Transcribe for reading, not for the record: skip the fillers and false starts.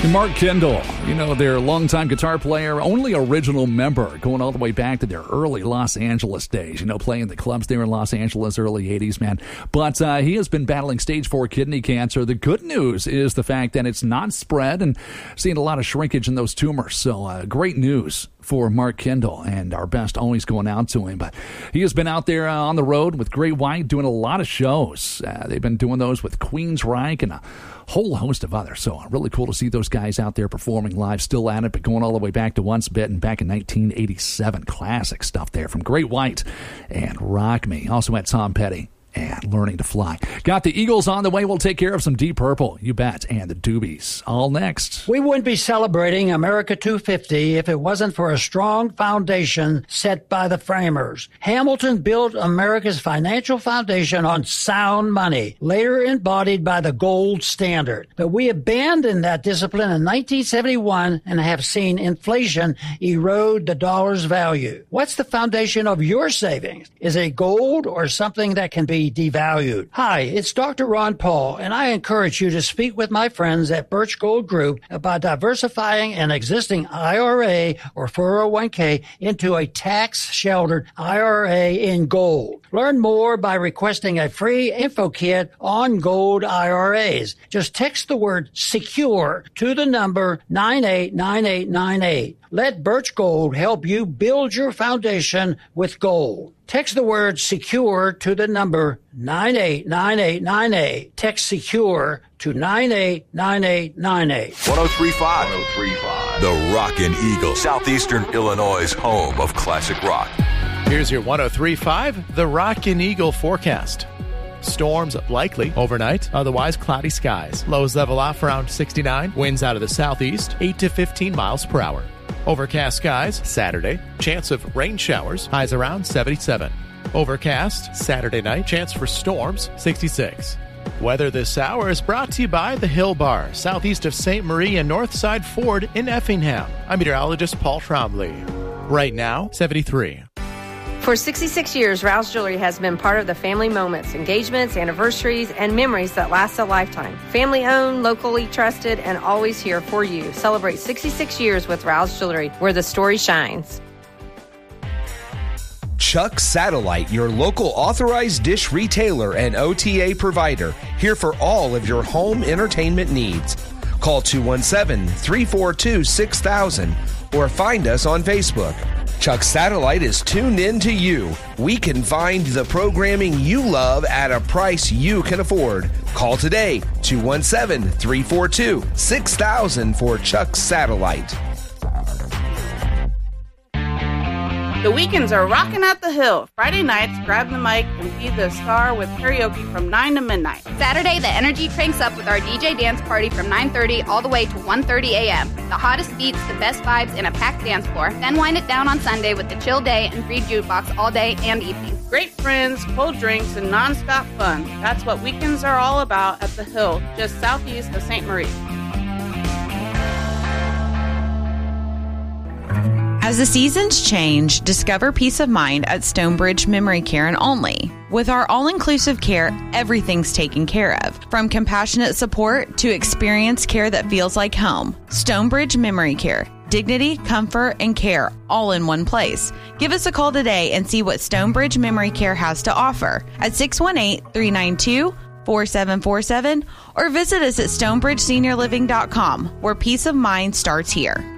Mark Kendall, their longtime guitar player, only original member, going all the way back to their early Los Angeles days, playing the clubs there in Los Angeles, early 80s, man. But he has been battling stage 4 kidney cancer. The good news is the fact that it's not spread and seeing a lot of shrinkage in those tumors. So great news for Mark Kendall, and our best always going out to him. But he has been out there on the road with Great White doing a lot of shows. They've been doing those with Queensryche and a whole host of others. So really cool to see those guys out there performing live, still at it, but going all the way back to Once Bitten back in 1987. Classic stuff there from Great White and Rock Me. Also had Tom Petty and Learning to Fly. Got the Eagles on the way. We'll take care of some Deep Purple, you bet, and the Doobies. All next. We wouldn't be celebrating America 250 if it wasn't for a strong foundation set by the framers. Hamilton built America's financial foundation on sound money, later embodied by the gold standard. But we abandoned that discipline in 1971 and have seen inflation erode the dollar's value. What's the foundation of your savings? Is it gold or something that can be devalued? Hi, it's Dr. Ron Paul, and I encourage you to speak with my friends at Birch Gold Group about diversifying an existing IRA or 401k into a tax-sheltered IRA in gold. Learn more by requesting a free info kit on gold IRAs. Just text the word SECURE to the number 989898. Let Birch Gold help you build your foundation with gold. Text the word SECURE to the number 989898. Text SECURE to 989898. 1035. The Rockin' Eagle, Southeastern Illinois' home of classic rock. Here's your 1035, the Rockin' Eagle forecast. Storms likely overnight, otherwise cloudy skies. Lows level off around 69. Winds out of the southeast, 8 to 15 miles per hour. Overcast skies Saturday. Chance of rain showers. Highs around 77. Overcast Saturday night. Chance for storms 66. Weather this hour is brought to you by the Hill Bar, southeast of St. Marie and Northside Ford in Effingham. I'm meteorologist Paul Trombley. Right now, 73. For 66 years, Rouse Jewelry has been part of the family moments, engagements, anniversaries, and memories that last a lifetime. Family owned, locally trusted, and always here for you. Celebrate 66 years with Rouse Jewelry, where the story shines. Chuck Satellite, your local authorized dish retailer and OTA provider, here for all of your home entertainment needs. Call 217-342-6000 or find us on Facebook. Chuck Satellite is tuned in to you. We can find the programming you love at a price you can afford. Call today, 217-342-6000 for Chuck Satellite. The weekends are rocking at the Hill. Friday nights, grab the mic and be the star with karaoke from 9 to midnight. Saturday, the energy cranks up with our DJ dance party from 9:30 all the way to 1:30 a.m. The hottest beats, the best vibes, and a packed dance floor. Then wind it down on Sunday with the chill day and free jukebox all day and evening. Great friends, cold drinks, and non-stop fun. That's what weekends are all about at the Hill, just southeast of St. Marie. As the seasons change, discover peace of mind at Stonebridge Memory Care and Only. With our all-inclusive care, everything's taken care of. From compassionate support to experienced care that feels like home. Stonebridge Memory Care. Dignity, comfort, and care all in one place. Give us a call today and see what Stonebridge Memory Care has to offer at 618-392-4747 or visit us at stonebridgeseniorliving.com, where peace of mind starts here.